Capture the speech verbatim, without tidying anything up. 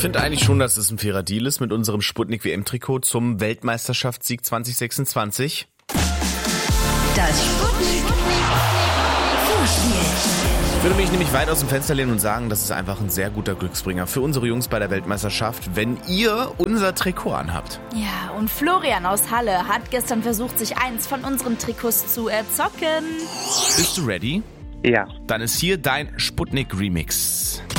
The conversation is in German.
finde eigentlich schon, dass es ein fairer Deal ist mit unserem Sputnik-W M-Trikot zum Weltmeisterschaftssieg zwanzig sechsundzwanzig. Das Sputnik Vorspiel. Ich würde mich nämlich weit aus dem Fenster lehnen und sagen, das ist einfach ein sehr guter Glücksbringer für unsere Jungs bei der Weltmeisterschaft, wenn ihr unser Trikot anhabt. Ja, und Florian aus Halle hat gestern versucht, sich eins von unseren Trikots zu erzocken. Bist du ready? Ja. Dann ist hier dein Sputnik-Remix.